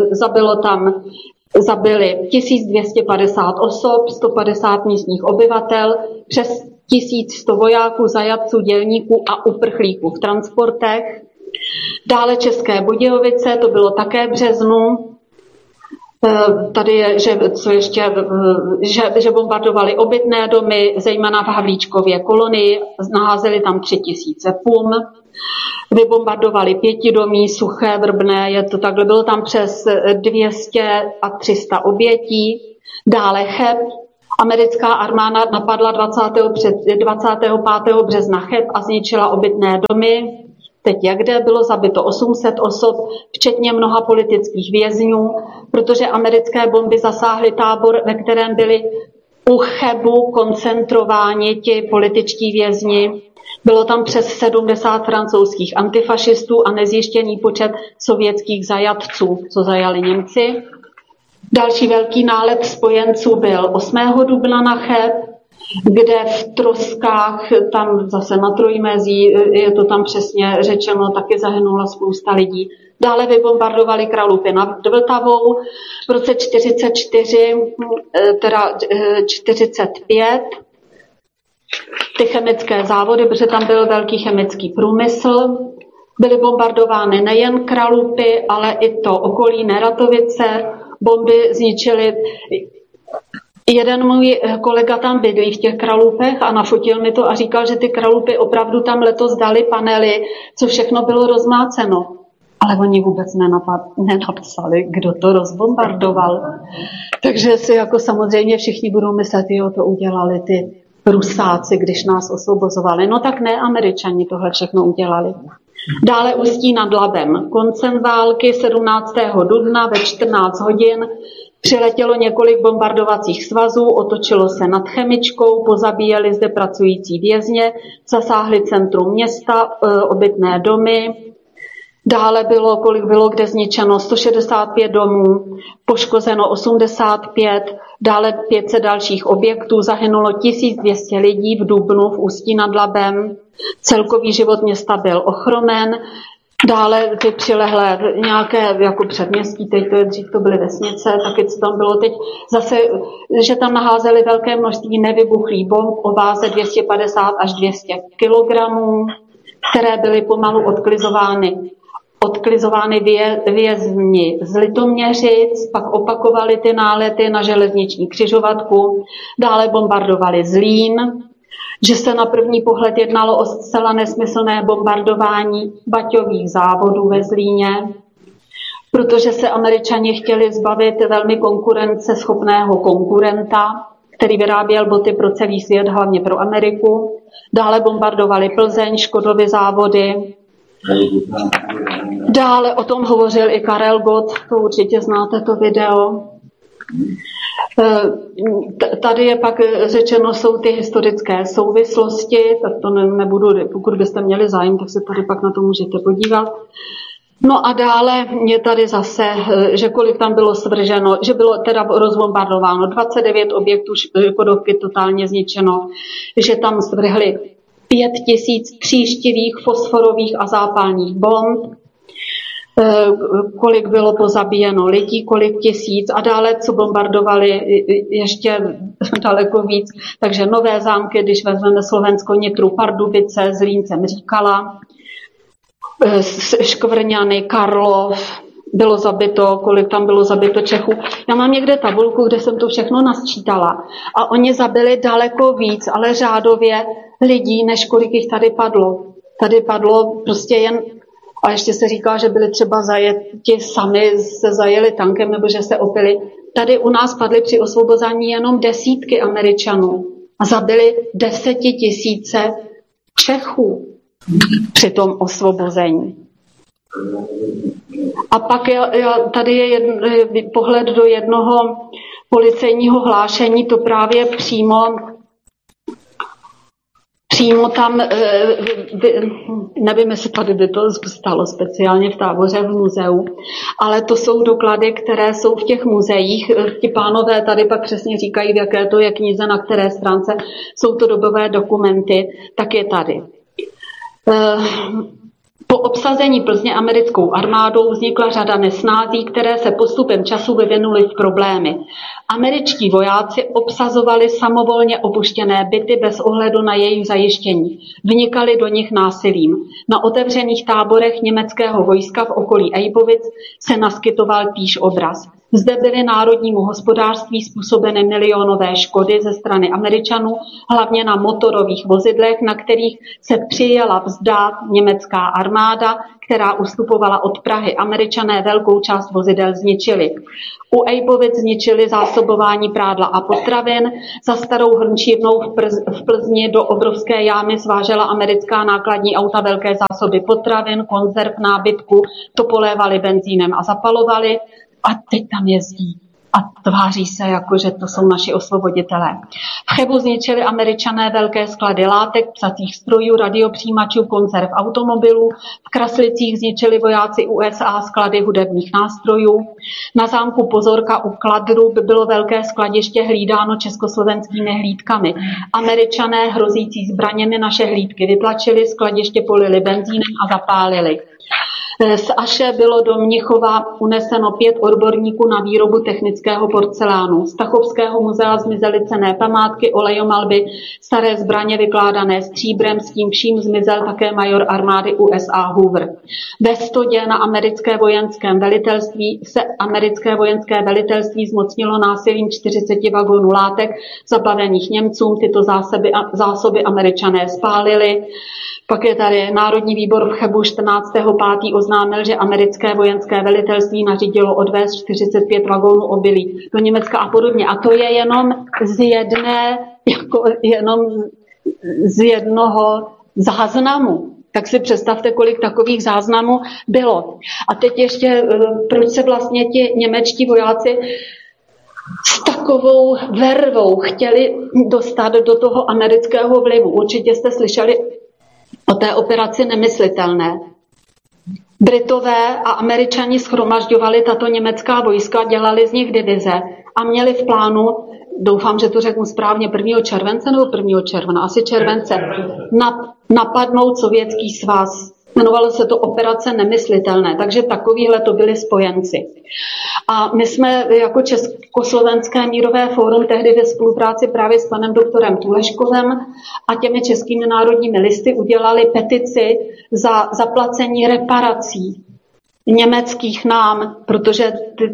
zabili 1250 osob, 150 místních obyvatel, přes 1100 vojáků, zajatců, dělníků a uprchlíků v transportech. Dále České Budějovice, to bylo také v březnu. Tady je, že bombardovali obytné domy, zejména v Havlíčkově kolonii, naházeli tam 3000 pum. Vybombardovali 5domí, Suché, Vrbné, bylo tam přes 200 a 300 obětí. Dále Cheb. Americká armáda napadla 25. března Cheb a zničila obytné domy. Teď kde bylo zabito 800 osob, včetně mnoha politických vězňů, protože americké bomby zasáhly tábor, ve kterém byli u Chebu koncentrováni ti političtí vězni. Bylo tam přes 70 francouzských antifašistů a nezjištěný počet sovětských zajatců, co zajali Němci. Další velký nálet spojenců byl 8. dubna na Cheb, kde v troskách, tam zase na Trojmezí, je to tam přesně řečeno, taky zahynula spousta lidí. Dále vybombardovali Kralupy nad Vltavou v roce 45, ty chemické závody, protože tam byl velký chemický průmysl. Byly bombardovány nejen Kralupy, ale i to okolí Neratovice. Bomby zničily. Jeden můj kolega tam bydlí v těch Kralupech a nafotil mi to a říkal, že ty Kralupy opravdu tam letos dali panely, co všechno bylo rozmáceno. Ale oni vůbec nenapsali, kdo to rozbombardoval. Takže si jako samozřejmě všichni budou myslet, jo, to udělali ty Rusáci, když nás osvobozovali. No tak ne, Američani tohle všechno udělali. Dále Ústí nad Labem. Koncem války 17. dubna ve 14 hodin přiletělo několik bombardovacích svazů, otočilo se nad Chemičkou, pozabíjeli zde pracující vězně, zasáhli centrum města, obytné domy. Dále bylo kde zničeno 165 domů, poškozeno 85, dále 500 dalších objektů, zahynulo 1200 lidí v dubnu v Ústí nad Labem. Celkový život města byl ochromen. Dále ty přilehlé nějaké jako předměstí, teď dřív to byly vesnice, taky co tam bylo teď zase, že tam naházeli velké množství nevybuchlých bomb o váze 250 až 200 kilogramů, které byly pomalu odklizovány vězni z Litoměřic, pak opakovali ty nálety na železniční křižovatku, dále bombardovali Zlín, že se na první pohled jednalo o zcela nesmyslné bombardování baťových závodů ve Zlíně, protože se Američani chtěli zbavit velmi konkurenceschopného konkurenta, který vyráběl boty pro celý svět, hlavně pro Ameriku. Dále bombardovali Plzeň, Škodovy závody. Dále o tom hovořil i Karel Gott, to určitě znáte to video. Tady je pak řečeno, jsou ty historické souvislosti, tak to nebudu, pokud byste měli zájem, tak se tady pak na to můžete podívat. No a dále je tady zase, že kolik tam bylo svrženo, že bylo teda rozbombardováno 29 objektů, Škodovky totálně zničeno, že tam svrhli 5000 tříštivých, fosforových a zápalných bomb, kolik bylo pozabíjeno lidí, kolik tisíc a dále, co bombardovali ještě daleko víc. Takže Nové Zámky, když vezmeme Slovensko, Nitru, Pardubice, Zlíncem říkala, Škvrňany, Karlov, bylo zabito, kolik tam bylo zabito Čechů. Já mám někde tabulku, kde jsem to všechno nasčítala a oni zabili daleko víc, ale řádově lidí, než kolik jich tady padlo. Tady padlo prostě jen, a ještě se říká, že byli třeba zajeti sami, se zajeli tankem nebo že se opili. Tady u nás padly při osvobození jenom desítky Američanů a zabili 10 000 Čechů při tom osvobození. A pak tady je pohled do jednoho policejního hlášení, to právě přímo tam, nevím, jestli tady by to stalo speciálně v táboře v muzeu, ale to jsou doklady, které jsou v těch muzeích. Ti pánové tady pak přesně říkají, v jaké to je knize, na které stránce jsou to dobové dokumenty, tak je tady. Po obsazení Plzně americkou armádou vznikla řada nesnází, které se postupem času vyvinuly v problémy. Američtí vojáci obsazovali samovolně opuštěné byty bez ohledu na jejich zajištění. Vnikali do nich násilím. Na otevřených táborech německého vojska v okolí Ejbovic se naskytoval týž obraz. Zde byly národnímu hospodářství způsobeny milionové škody ze strany Američanů, hlavně na motorových vozidlech, na kterých se přijela vzdát německá armáda, která ustupovala od Prahy. Američané velkou část vozidel zničili. U Ejbovic zničili zásobování prádla a potravin. Za starou hrnčírnou v Plzni do obrovské jámy svážela americká nákladní auta velké zásoby potravin, konzerv, nábytku, to polévali benzínem a zapalovali. A teď tam jezdí a tváří se, jako že to jsou naši osvoboditelé. V Chebu zničili Američané velké sklady látek, psacích strojů, radiopřijímačů, konzerv automobilů. V Kraslicích zničili vojáci USA sklady hudebních nástrojů. Na zámku Pozorka u Kladru by bylo velké skladiště hlídáno československými hlídkami. Američané hrozící zbraněmi naše hlídky vytlačili, skladiště polili benzínem a zapálili. Z Aše bylo do Mnichova uneseno 5 odborníků na výrobu technického porcelánu. Z Tachovského muzea zmizely cenné památky, olejomalby, staré zbraně vykládané stříbrem, s tím vším zmizel také major armády USA Hoover. Ve Stodě na americké vojenské velitelství zmocnilo násilím 40 vagonů látek zabavených Němcům. Tyto zásoby Američané spálili. Pak je tady Národní výbor v Chebu 14.5. oznámil, že americké vojenské velitelství nařídilo odvést 45 vagónů obilí do Německa a podobně. A to je jenom z jednoho záznamu. Tak si představte, kolik takových záznamů bylo. A teď ještě, proč se vlastně ti němečtí vojáci s takovou vervou chtěli dostat do toho amerického vlivu. Určitě jste slyšeli o té operaci Nemyslitelné. Britové a Američani shromažďovali tato německá vojska, dělali z nich divize a měli v plánu, doufám, že to řeknu správně, 1. července nebo 1. června, asi července, napadnout Sovětský svaz. Jmenovalo se to operace Nemyslitelné, takže takovýhle to byli spojenci. A my jsme jako Československé mírové fórum tehdy ve spolupráci právě s panem doktorem Tuleškovem a těmi českými národními listy udělali petici za zaplacení reparací německých nám, protože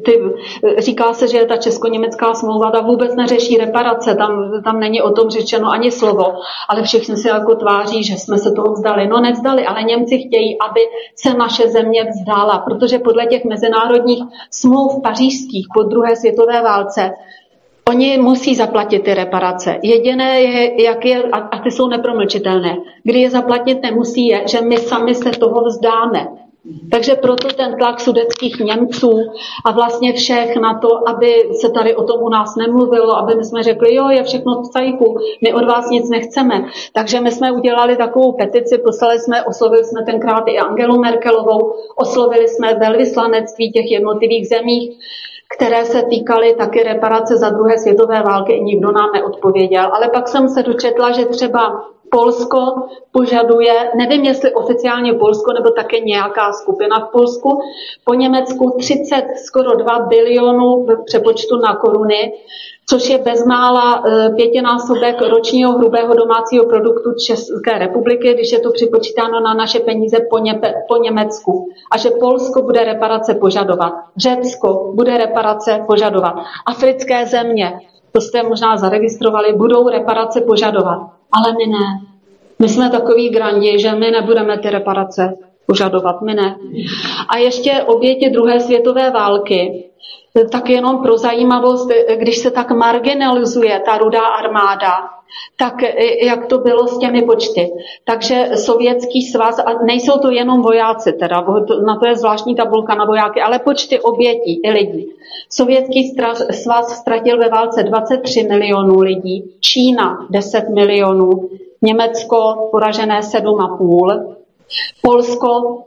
říká se, že ta česko-německá smlouva ta vůbec neřeší reparace, tam není o tom řečeno ani slovo, ale všichni si jako tváří, že jsme se toho vzdali. No nevzdali, ale Němci chtějí, aby se naše země vzdala, protože podle těch mezinárodních smlouv pařížských po druhé světové válce oni musí zaplatit ty reparace. Jediné je, jak je, a ty jsou nepromlčitelné, kdy je zaplatit nemusí, je, že my sami se toho vzdáme. Takže proto ten tlak sudetských Němců a vlastně všech na to, aby se tady o tom u nás nemluvilo, aby my jsme řekli, jo, je všechno v cajku, my od vás nic nechceme. Takže my jsme udělali takovou petici, oslovili jsme tenkrát i Angelu Merkelovou, oslovili jsme velvyslanectví těch jednotlivých zemích, které se týkaly taky reparace za druhé světové války, nikdo nám neodpověděl. Ale pak jsem se dočetla, že třeba Polsko požaduje, nevím jestli oficiálně Polsko, nebo také nějaká skupina v Polsku, po Německu 30, skoro 2 bilionů v přepočtu na koruny, což je bezmála 5násobek ročního hrubého domácího produktu České republiky, když je to připočítáno na naše peníze po Německu. A že Polsko bude reparace požadovat, Řecko bude reparace požadovat, africké země, to jste možná zaregistrovali, budou reparace požadovat. Ale my ne. My jsme takový grandi, že my nebudeme ty reparace požadovat, my ne. A ještě oběti druhé světové války, tak jenom pro zajímavost, když se tak marginalizuje ta Rudá armáda, tak jak to bylo s těmi počty. Takže Sovětský svaz, a nejsou to jenom vojáci, teda, na to je zvláštní tabulka na vojáky, ale počty obětí i lidí. Sovětský svaz ztratil ve válce 23 milionů lidí, Čína 10 milionů, Německo poražené 7,5, Polsko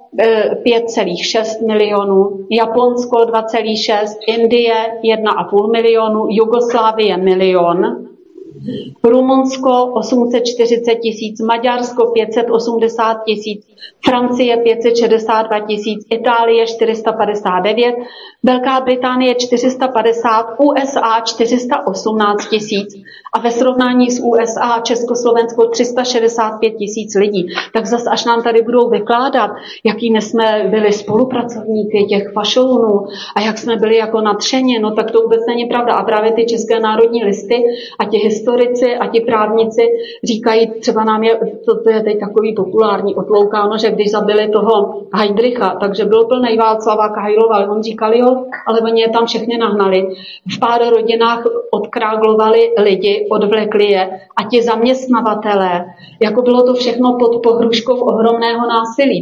5,6 milionů, Japonsko 2,6, Indie 1,5 milionu, Jugoslávie 1 milion. Rumunsko 840 tisíc, Maďarsko 580 tisíc, Francie 562 tisíc, Itálie 459, Velká Británie 450, USA 418 tisíc a ve srovnání s USA Československo 365 tisíc lidí. Tak zas až nám tady budou vykládat, jakými jsme byli spolupracovníky těch fašounů a jak jsme byli jako nadšeni, no tak to vůbec není pravda. A právě ty české národní listy a ti historici a ti právníci říkají, třeba nám je, to je teď takový populární otloukáno, že když zabili toho Heydricha, takže byl plnej Václava Kajlova, on říkal, jo, ale oni je tam všechny nahnali. V pár rodinách odkráglovali lidi, odvlekli je a ti zaměstnavatelé, jako bylo to všechno pod pohruškou ohromného násilí.